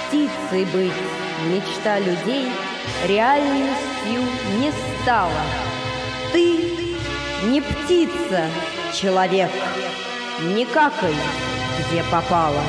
птицей быть мечта людей реальностью не стала. Ты не птица, человек, не какай, где попало.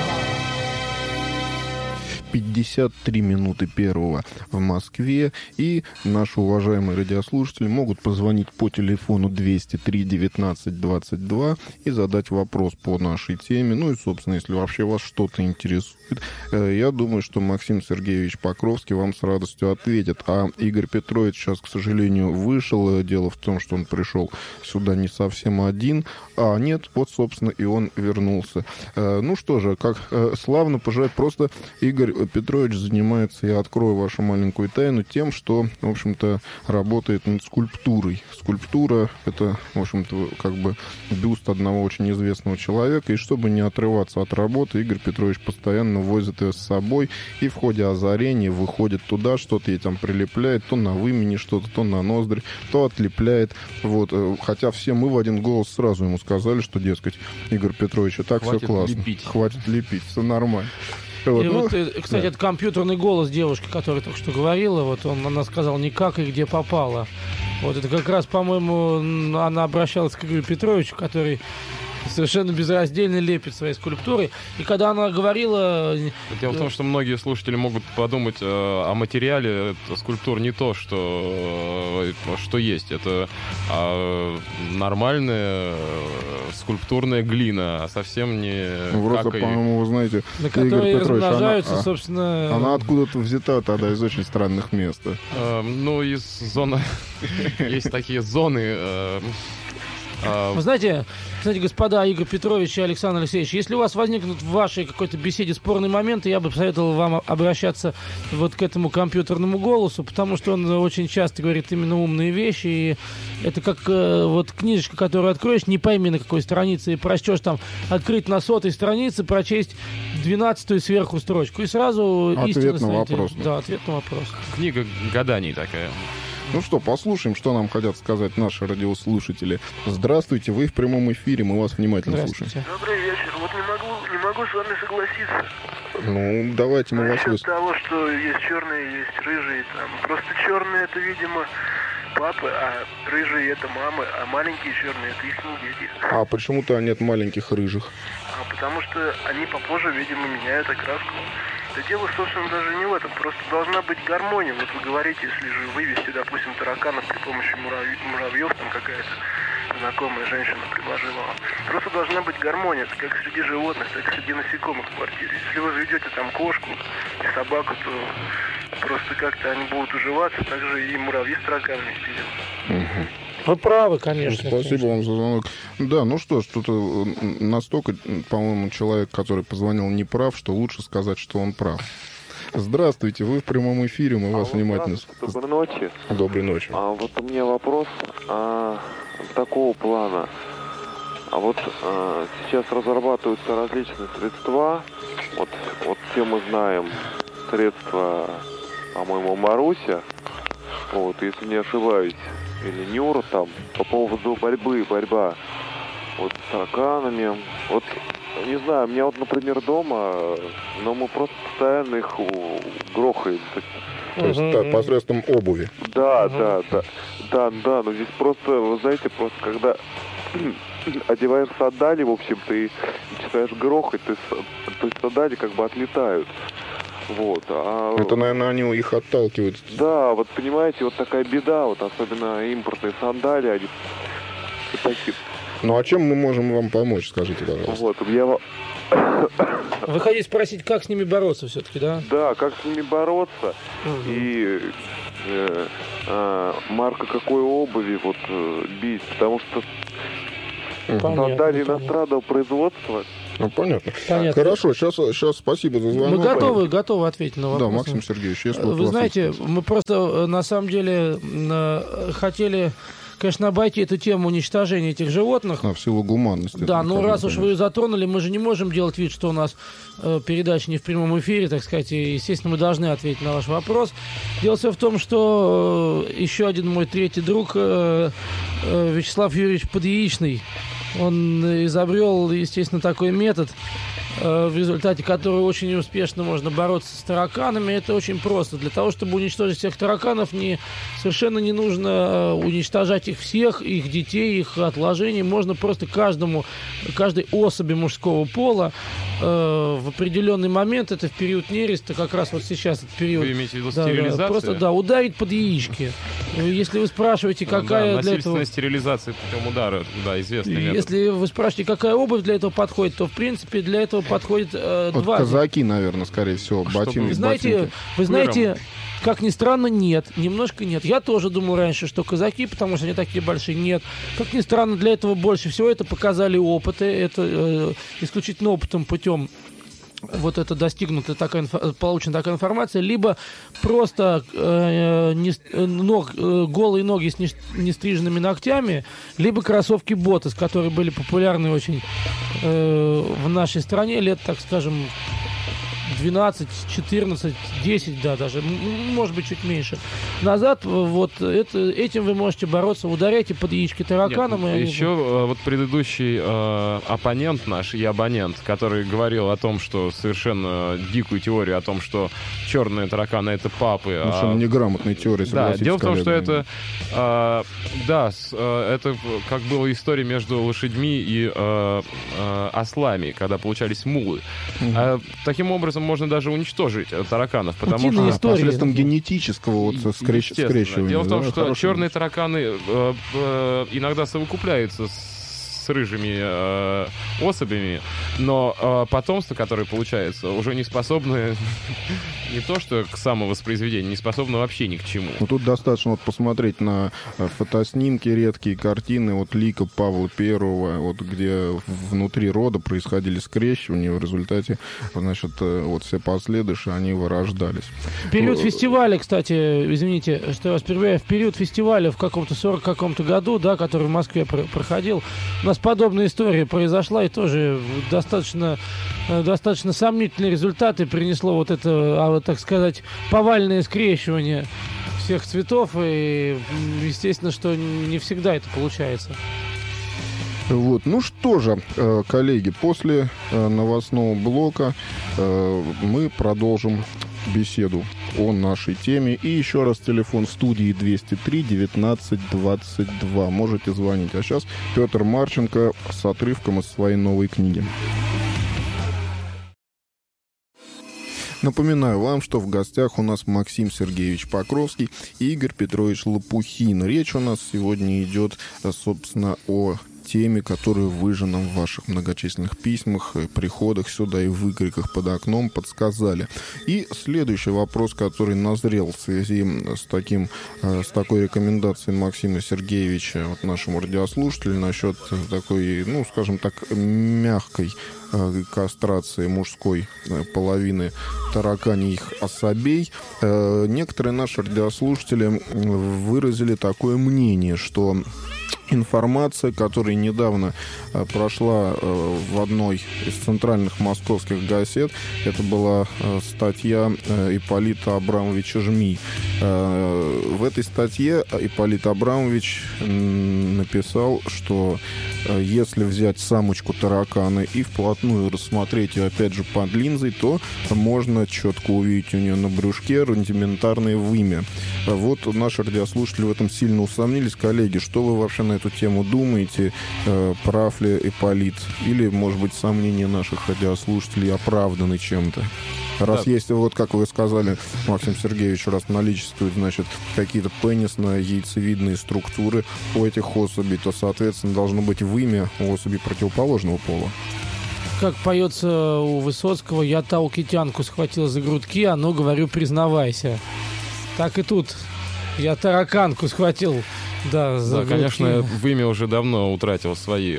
53 минуты первого в Москве, и наши уважаемые радиослушатели могут позвонить по телефону 203 19 22 и задать вопрос по нашей теме. Ну и, собственно, если вообще вас что-то интересует, я думаю, что Максим Сергеевич Покровский вам с радостью ответит. А Игорь Петрович сейчас, к сожалению, вышел. Дело в том, что он пришел сюда не совсем один. А нет, вот, собственно, и он вернулся. Ну что же, как славно пожелать. Просто Игорь Петрович занимается, я открою вашу маленькую тайну, тем, что, в общем-то, работает над скульптурой. Скульптура — это, в общем-то, как бы бюст одного очень известного человека, и чтобы не отрываться от работы, Игорь Петрович постоянно возит ее с собой, и в ходе озарения выходит туда, что-то ей там прилепляет, то на вымени что-то, то на ноздри, то отлепляет. Вот. Хотя все мы в один голос сразу ему сказали, что, дескать, Игорь Петрович, и так хватит все классно. Лепить. Хватит лепить, все нормально. Вот, И ну, вот, кстати, да. это компьютерный голос девушки, которая только что говорила, вот она сказала не как и где попала. Вот это как раз, по-моему, она обращалась к Игорю Петровичу, который совершенно безраздельно лепит свои скульптуры. И когда она говорила... Дело в том, что многие слушатели могут подумать о материале скульптур не то, что есть. Это нормальная скульптурная глина, а совсем не... Просто, по-моему, вы знаете, на Игорь которые Петрович, размножаются, собственно... она откуда-то взята тогда из очень странных мест. Ну, из зоны... Есть такие зоны... Вы знаете, господа Игорь Петрович и Александр Алексеевич, если у вас возникнут в вашей какой-то беседе спорные моменты, я бы посоветовал вам обращаться вот к этому компьютерному голосу, потому что он очень часто говорит именно умные вещи, и это как вот книжечка, которую откроешь, не пойми на какой странице, и прочтешь там, открыть на 100-й странице, прочесть 12-ю сверху строчку, и сразу ответ истина на станет. вопрос. Да, ответ на вопрос. Книга гаданий такая. Ну что, послушаем, что нам хотят сказать наши радиослушатели. Здравствуйте, вы в прямом эфире, мы вас внимательно слушаем. Добрый вечер. Вот не могу с вами согласиться. Ну, давайте мы вас Насчет того, что есть черные, есть рыжие. Там. Просто черные это, видимо, папы, а рыжие это мамы, а маленькие черные это их дети. А почему-то нет маленьких рыжих? Потому что они попозже, видимо, меняют окраску. Да дело, собственно, даже не в этом. Просто должна быть гармония. Вот вы говорите, если же вывести, допустим, тараканов при помощи муравьев, там какая-то знакомая женщина предложила вам. Просто должна быть гармония. Это как среди животных, так и среди насекомых в квартире. Если вы заведете там кошку и собаку, то просто как-то они будут уживаться. Также и муравьи с тараканами вперед. Вы правы, конечно. Спасибо вам за звонок. Да, ну что ж, тут настолько, по-моему, человек, который позвонил, не прав, что лучше сказать, что он прав. Здравствуйте, вы в прямом эфире, мы вас внимательно... Доброй ночи. Доброй ночи. Вот у меня вопрос такого плана. Вот сейчас разрабатываются различные средства. Вот все мы знаем средства, по-моему, Маруся. Вот, если не ошибаюсь. Или Нюра там, по поводу борьба вот с тараканами. Вот, не знаю, у меня вот, например, дома, но мы просто постоянно их грохаем. То есть посредством обуви. Да, но здесь просто, вы знаете, просто когда одеваешь сандали, в общем-то, и начинаешь грохать, то есть сандали как бы отлетают. Вот, это, наверное, они их отталкивают. Да, вот понимаете, вот такая беда, вот особенно импортные сандали, они такие. Ну, а чем мы можем вам помочь, скажите, пожалуйста? Вот, Вы хотите спросить, как с ними бороться все-таки, да? Да, как с ними бороться, и марка какой обуви вот бить, потому что сандали иностранного производства. Ну, понятно. Хорошо, сейчас спасибо за звонок. Мы готовы ответить на вопрос. Да, Максим Сергеевич, если вы знаете, мы просто на самом деле хотели, конечно, обойти эту тему уничтожения этих животных. В силу гуманности. Да, но раз уж вы ее затронули, мы же не можем делать вид, что у нас передача не в прямом эфире, так сказать, и, естественно, мы должны ответить на ваш вопрос. Дело все в том, что еще один мой третий друг, Вячеслав Юрьевич Подъяичный, он изобрел, естественно, такой метод, в результате которой очень успешно можно бороться с тараканами. Это очень просто. Для того, чтобы уничтожить всех тараканов, совершенно не нужно уничтожать их всех, их детей, их отложений. Можно просто каждой особи мужского пола в определенный момент, это в период нереста, как раз вот сейчас этот период. Вы имеете в виду стерилизацию? Просто, ударить под яички. Если вы спрашиваете, какая для этого... насильственная стерилизация путем удара, известный метод. Если вы спрашиваете, какая обувь для этого подходит, то, в принципе, для этого подходит два. Казаки, наверное, скорее всего, ботинки. Вы знаете, как ни странно, нет. Немножко нет. Я тоже думал раньше, что казаки, потому что они такие большие, нет. Как ни странно, для этого больше всего это показали опыты. Это исключительно опытом путем вот это достигнута получена такая информация, либо просто голые ноги с нестриженными ногтями, либо кроссовки Ботас, которые были популярны очень в нашей стране лет, так скажем, 12, 14, 10, даже, может быть, чуть меньше назад. Вот этим вы можете бороться. Ударяйте под яички тараканам. Еще вот предыдущий оппонент наш и абонент, который говорил о том, что совершенно дикую теорию о том, что черные тараканы — это папы. Совершенно неграмотная теория. Да, дело в том, что это это как была история между лошадьми и ослами, когда получались мулы. Таким образом можно даже уничтожить тараканов, потому что посредством генетического скрещивания. Дело в том, что черные тараканы иногда совокупляются с рыжими особями, но потомство, которое получается, уже не способно не то что к самовоспроизведению, не способно вообще ни к чему. Тут достаточно посмотреть на фотоснимки, редкие картины, лика Павла I, где внутри рода происходили скрещивания, в результате, все последующие, они вырождались. В период фестиваля, кстати, извините, что я вас перебиваю, в период фестиваля в каком-то 40 каком-то году, который в Москве проходил, у нас подобная история произошла, и тоже достаточно сомнительные результаты принесло это, так сказать, повальное скрещивание всех цветов, и естественно, что не всегда это получается. Ну что же, коллеги, после новостного блока мы продолжим беседу о нашей теме. И еще раз телефон в студии 203 19 22. Можете звонить. А сейчас Петр Марченко с отрывком из своей новой книги. Напоминаю вам, что в гостях у нас Максим Сергеевич Покровский и Игорь Петрович Лопухин. Речь у нас сегодня идет, собственно, о теме, которую вы же нам в ваших многочисленных письмах, приходах сюда и выкриках под окном подсказали. И следующий вопрос, который назрел в связи с такой рекомендацией Максима Сергеевича нашему радиослушателю насчет такой, скажем так, мягкой кастрации мужской половины тараканьих особей. Некоторые наши радиослушатели выразили такое мнение, что информация, которая недавно прошла в одной из центральных московских газет, это была статья Ипполита Абрамовича Жми. В этой статье Ипполит Абрамович написал, что если взять самочку таракана и вплотную рассмотреть ее, опять же, под линзой, то можно четко увидеть у нее на брюшке рудиментарное вымя. Наши радиослушатели в этом сильно усомнились. Коллеги, что вы вообще на эту тему думаете? Прав ли Ипполит? Или, может быть, сомнения наших радиослушателей оправданы чем-то? Раз есть, как вы сказали, Максим Сергеевич, раз наличествуют, какие-то пенисно-яйцевидные структуры у этих особей, то, соответственно, должно быть вымя у особей противоположного пола. Как поется у Высоцкого: «Я таукитянку схватил за грудки, а ну, говорю, признавайся». Так и тут. Я тараканку схватил. Да, конечно, вымя уже давно утратил свои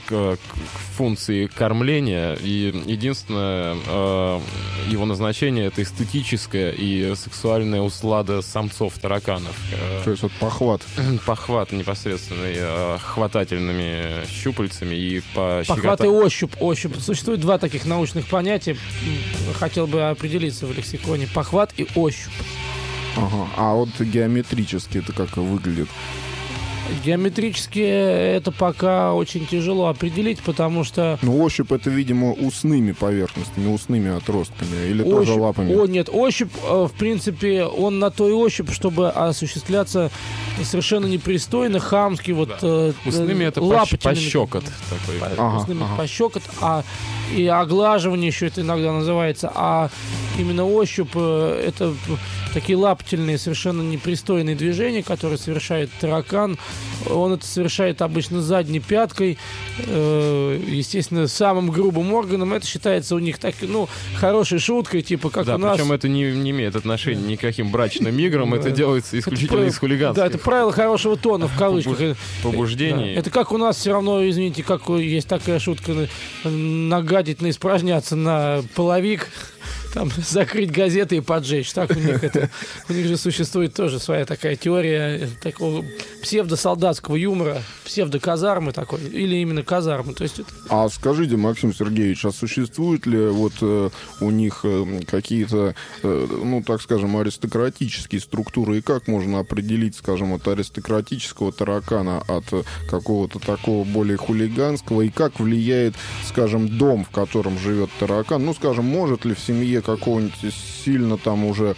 функции кормления, и единственное его назначение — это эстетическая и сексуальная услада самцов тараканов. То есть похват. Похват непосредственный, хватательными щупальцами и похват и ощупь. Существует два таких научных понятия. Хотел бы определиться в лексиконе. Похват и ощупь. Ага. А геометрически это как выглядит? Геометрически это пока очень тяжело определить, потому что... Ну, ощупь это, видимо, усными поверхностями, усными отростками, или тоже лапами? Нет, ощупь, в принципе, он на то и ощупь, чтобы осуществляться совершенно непристойно, хамски, вот... Да. Усными это пощекот такой. Усными пощекот, и оглаживание еще это иногда называется, а именно ощупь это такие лапательные, совершенно непристойные движения, которые совершает таракан. Он это совершает обычно задней пяткой, естественно, самым грубым органом. Это считается у них так, хорошей шуткой, типа как у нас. Причем это не имеет отношения ни к каким брачным играм, это делается исключительно из хулиганства. Да, это правило хорошего тона, в кавычках. Побуждений. Да. Это как у нас все равно, извините, как есть такая шутка, нагадить, наиспражняться на половик, там, закрыть газеты и поджечь. Так у них же существует тоже своя такая теория такого псевдосолдатского юмора, псевдоказармы такой, или именно казармы. То есть это... А скажите, Максим Сергеевич, а существуют ли у них какие-то, так скажем, аристократические структуры, и как можно определить, скажем, от аристократического таракана от какого-то такого более хулиганского, и как влияет, скажем, дом, в котором живет таракан? Ну, скажем, может ли в семье какого-нибудь сильно там уже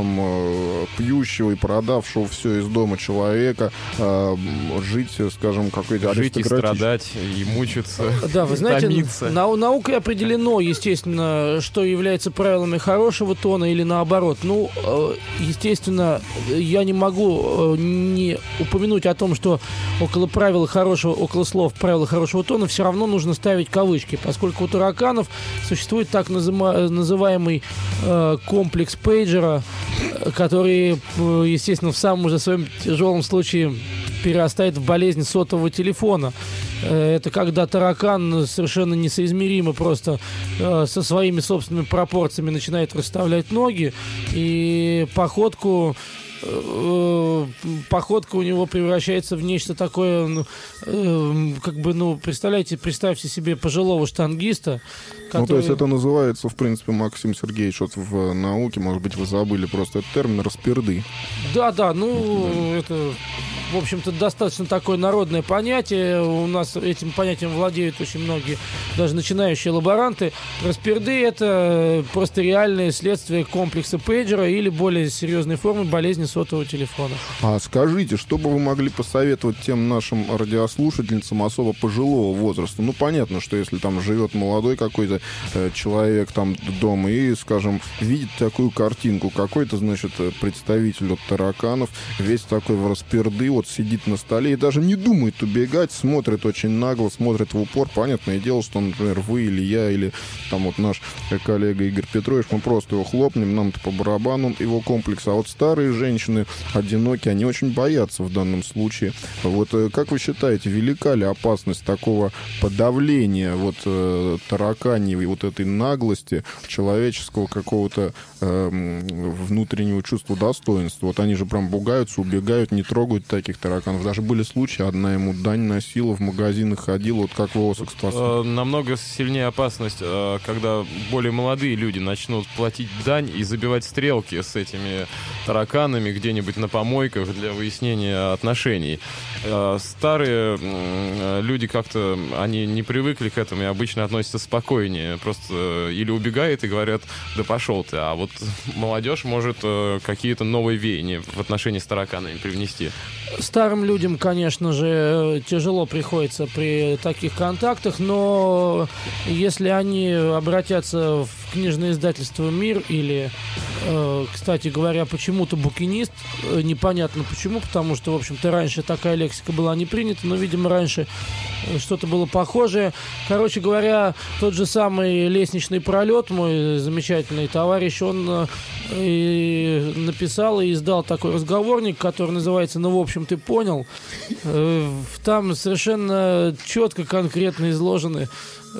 пьющего и продавшего все из дома человека жить, скажем, какой-то жить и аристократический... страдать, и мучиться, да, вы знаете, томиться. Наукой определено, естественно, что является правилами хорошего тона или наоборот. Естественно, я не могу не упомянуть о том, что около слов правила хорошего тона все равно нужно ставить кавычки, поскольку у тараканов существует так называемый комплекс пейджера, который, естественно, в самом уже своем тяжелом случае перерастает в болезнь сотового телефона. Это когда таракан совершенно несоизмеримо просто со своими собственными пропорциями начинает расставлять ноги, и походка у него превращается в нечто такое, представьте себе пожилого штангиста, который... то есть это называется, в принципе, Максим Сергеевич, вот в науке, может быть, вы забыли просто этот термин, распирды. Да, это, в общем-то, достаточно такое народное понятие. У нас этим понятием владеют очень многие, даже начинающие лаборанты. Распирды — это просто реальное следствие комплекса пейджера или более серьезной формы болезни сотового телефона. А скажите, что бы вы могли посоветовать тем нашим радиослушательницам особо пожилого возраста? Ну, понятно, что если там живет молодой какой-то человек там дома и, скажем, видит такую картинку, какой-то, значит, представитель от тараканов, весь такой в распирды, вот сидит на столе и даже не думает убегать, смотрит очень нагло, смотрит в упор. Понятное дело, что, например, вы или я, или там вот наш коллега Игорь Петрович, мы просто его хлопнем, нам-то по барабану его комплекс. А вот старые женщины, одинокие, они очень боятся в данном случае. Вот как вы считаете, велика ли опасность такого подавления вот тараканьей вот этой наглости человеческого какого-то внутреннего чувства достоинства? Вот они же прям пугаются, убегают, не трогают таких тараканов. Даже были случаи, одна ему дань носила, в магазинах ходила, вот как вы к спасу. Намного сильнее опасность, когда более молодые люди начнут платить дань и забивать стрелки с этими тараканами где-нибудь на помойках для выяснения отношений. Старые люди как-то, они не привыкли к этому и обычно относятся спокойнее. Просто или убегают и говорят, да пошел ты. А вот молодежь может какие-то новые веяния в отношении с тараканами привнести. Старым людям, конечно же, тяжело приходится при таких контактах, но если они обратятся в книжное издательство «Мир» или, кстати говоря, почему-то «Букинист», непонятно почему, потому что, в общем-то, раньше такая лексика была не принята, но, видимо, раньше что-то было похожее. Короче говоря, тот же самый «Лестничный пролет», мой замечательный товарищ, он написал и издал такой разговорник, который называется «Ну, в общем, ты понял». Там совершенно четко, конкретно изложены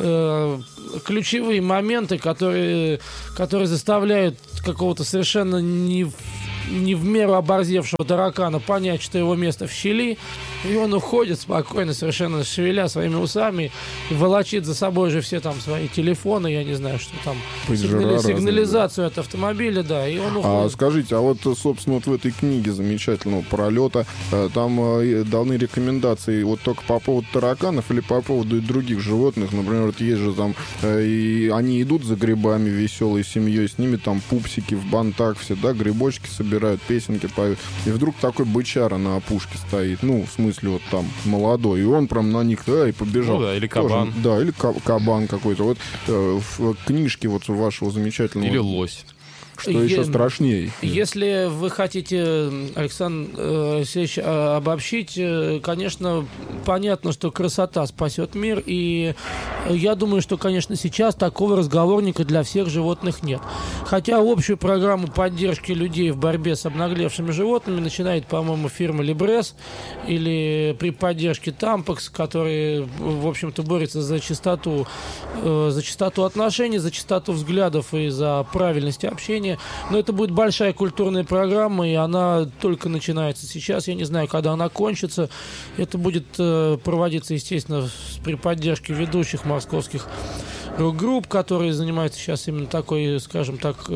ключевые моменты, которые заставляют какого-то совершенно не в меру оборзевшего таракана понять, что его место в щели, И он уходит спокойно, совершенно шевеля своими усами, и волочит за собой же все там свои телефоны, я не знаю, что там, сигнализацию от автомобиля, да, и он уходит. Скажите, а вот, собственно, вот в этой книге замечательного пролета там даны рекомендации вот только по поводу тараканов или по поводу других животных? Например, вот есть же там, и они идут за грибами веселой семьей, с ними там пупсики в бантах все, да, грибочки собирают, песенки поют, и вдруг такой бычара на опушке стоит, ну, в смысле, вот там молодой, и он прям на них, да, и побежал. Ну да, или кабан. Тоже, да, или кабан какой-то. Вот в книжке вот вашего замечательного... Или лось. Что еще страшнее. Если вы хотите, Александр Алексеевич, обобщить, конечно, понятно, что красота спасет мир, и я думаю, что, конечно, сейчас такого разговорника для всех животных нет. Хотя общую программу поддержки людей в борьбе с обнаглевшими животными начинает, по-моему, фирма Либрес, или при поддержке Тампакс, который, в общем-то, борется за чистоту отношений, за чистоту взглядов и за правильность общения. Но это будет большая культурная программа, и она только начинается сейчас. Я не знаю, когда она кончится. Это будет проводиться, естественно, при поддержке ведущих московских рок-групп, которые занимаются сейчас именно такой, скажем так,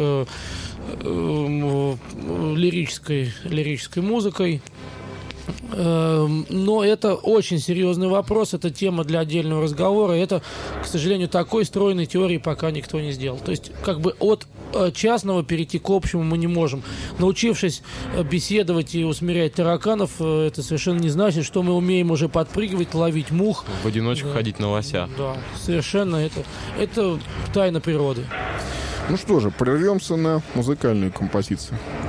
лирической музыкой. Но это очень серьезный вопрос, это тема для отдельного разговора. Это, к сожалению, такой стройной теории пока никто не сделал. То есть, как бы от частного перейти к общему мы не можем. Научившись беседовать и усмирять тараканов, это совершенно не значит, что мы умеем уже подпрыгивать, ловить мух. В одиночку ходить на лося. Да, совершенно это тайна природы. Ну что же, прервемся на музыкальную композицию.